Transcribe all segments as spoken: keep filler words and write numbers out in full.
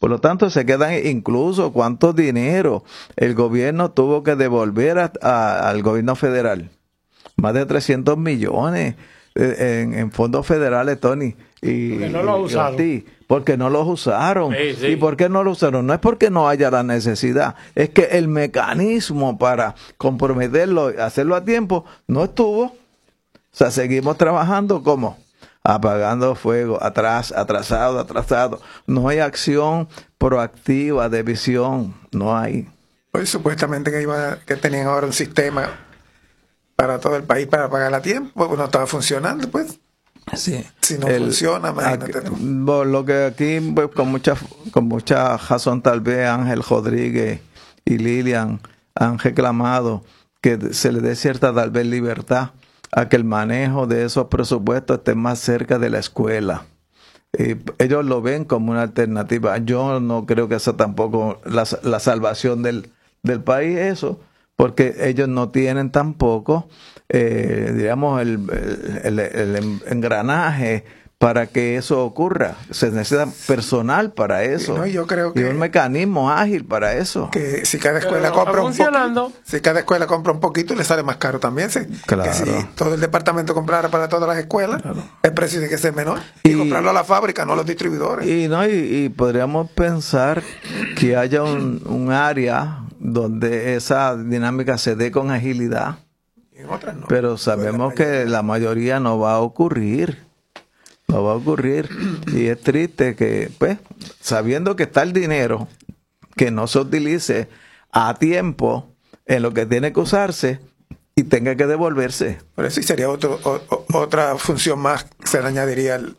Por lo tanto, se quedan incluso cuánto dinero el gobierno tuvo que devolver a, a, al gobierno federal. Más de trescientos millones en, en fondos federales, Tony. Y, porque no los usaron. Y, porque no los usaron. Sí, sí. ¿Y por qué no los usaron? No es porque no haya la necesidad, es que el mecanismo para comprometerlo, hacerlo a tiempo, no estuvo. O sea, seguimos trabajando como apagando fuego, atrás, atrasado, atrasado. No hay acción proactiva de visión, no hay. Pues supuestamente que iba, que tenían ahora un sistema para todo el país para pagar a tiempo, pues no estaba funcionando, pues. Sí. Si no el, funciona, imagínate aquí, tú. Lo que aquí, pues, con mucha con mucha razón, tal vez Ángel Rodríguez y Lilian han reclamado que se le dé cierta, tal vez, libertad a que el manejo de esos presupuestos esté más cerca de la escuela. Y ellos lo ven como una alternativa. Yo no creo que eso tampoco la, la salvación del, del país, eso, porque ellos no tienen tampoco, eh, digamos, el, el, el, el engranaje para que eso ocurra. Se necesita personal para eso. No, yo creo que, y un mecanismo ágil para eso. Que si cada escuela no compra un poquito, si cada escuela compra un poquito, le sale más caro también. ¿Sí? Claro. Que si todo el departamento comprara para todas las escuelas, claro, el precio tiene que ser menor. Y, y comprarlo a la fábrica, no a los distribuidores. Y, no, y, y podríamos pensar que haya un, un área donde esa dinámica se dé con agilidad. Y en otras no. Pero sabemos que la mayoría no va a ocurrir. No va a ocurrir. Y es triste que, pues, sabiendo que está el dinero, que no se utilice a tiempo en lo que tiene que usarse y tenga que devolverse. Pero eso sería otro, o, otra función más que se le añadiría al,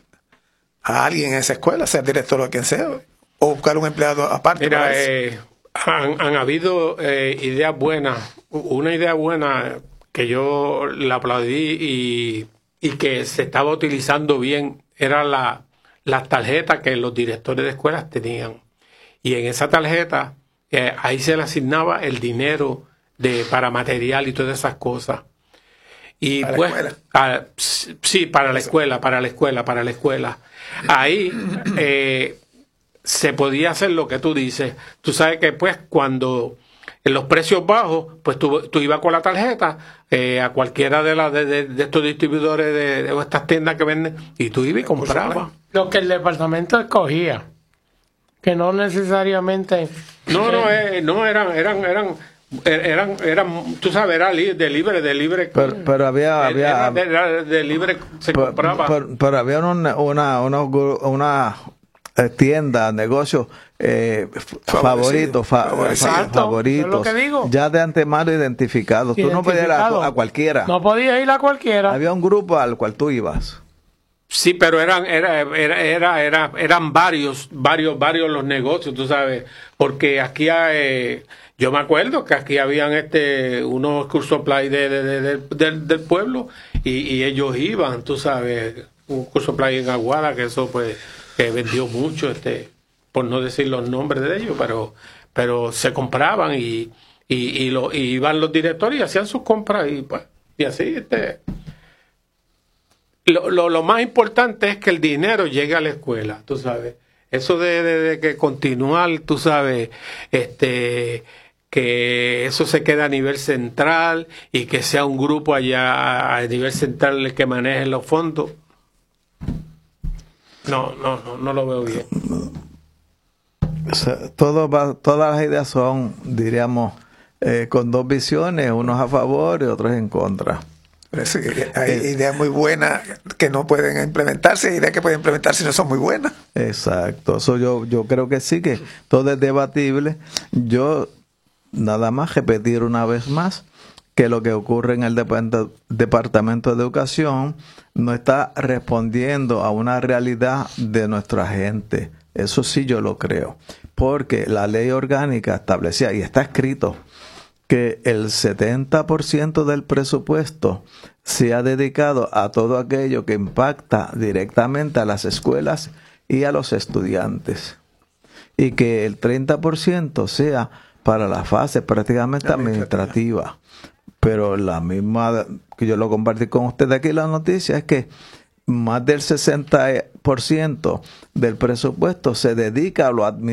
a alguien en esa escuela, sea el director o quien sea, o buscar un empleado aparte. Mira, eh, han, han habido eh, ideas buenas. Una idea buena que yo la aplaudí y... y que se estaba utilizando bien, eran la, las tarjetas que los directores de escuelas tenían. Y en esa tarjeta, eh, ahí se le asignaba el dinero de para material y todas esas cosas. Y ¿Para pues, la escuela? A, sí, para la escuela, para la escuela, para la escuela. Ahí eh, se podía hacer lo que tú dices. Tú sabes que pues cuando... en los precios bajos, pues tú, tú ibas con la tarjeta eh, a cualquiera de, la, de, de, de estos distribuidores de, de estas tiendas que venden y tú ibas y comprabas. Lo que el departamento escogía, que no necesariamente... No, no, eh, no eran, eran, eran, eran, eran, tú sabes, era li, de libre, de libre. Pero, pero había, había, de, de, de libre se pero, compraba. Pero, pero había una, una, una, una tienda, negocio eh, favorito, fa, Exacto, favoritos, es lo que digo. ya de antemano identificados. Tú no podías ir a, a cualquiera. No podías ir a cualquiera. Había un grupo al cual tú ibas. Sí, pero eran, era, era, era, era, eran varios, varios, varios los negocios, tú sabes, porque aquí hay, yo me acuerdo que aquí habían este, unos cursos play de, de, de, de, del, del pueblo y, y ellos iban, tú sabes, un curso play en Aguada, que eso pues, que vendió mucho, este, por no decir los nombres de ellos, pero, pero se compraban y, y, y, lo, y iban los directores y hacían sus compras y pues, y así, este. Lo, lo, lo más importante es que el dinero llegue a la escuela, tú sabes. Eso de, de, de que continuar, tú sabes, este, que eso se quede a nivel central y que sea un grupo allá a nivel central el que maneje los fondos. No, no, no, no lo veo bien. O sea, todo va, todas las ideas son, diríamos, eh, con dos visiones, unos a favor y otros en contra. Sí, hay ideas muy buenas que no pueden implementarse, hay ideas que pueden implementarse y no son muy buenas. Exacto, eso yo, yo creo que sí, que todo es debatible. Yo nada más repetir una vez más que lo que ocurre en el dep- Departamento de Educación no está respondiendo a una realidad de nuestra gente. Eso sí yo lo creo, porque la ley orgánica establecía, y está escrito, que el setenta por ciento del presupuesto se ha dedicado a todo aquello que impacta directamente a las escuelas y a los estudiantes. Y que el treinta por ciento sea para la fase prácticamente administrativa. Pero la misma que yo lo compartí con usted aquí, la noticia es que más del sesenta por ciento del presupuesto se dedica a lo administrativo.